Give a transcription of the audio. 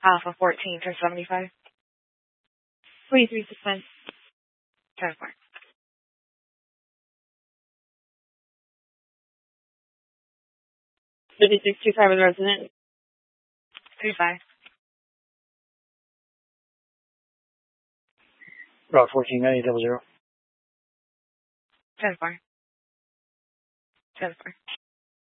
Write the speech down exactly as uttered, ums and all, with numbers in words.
Alpha fourteen to seventy-five. twenty-three percent. ten four. fifty-six two five is resident. two five. Route fourteen ninety double zero. ten four. ten four.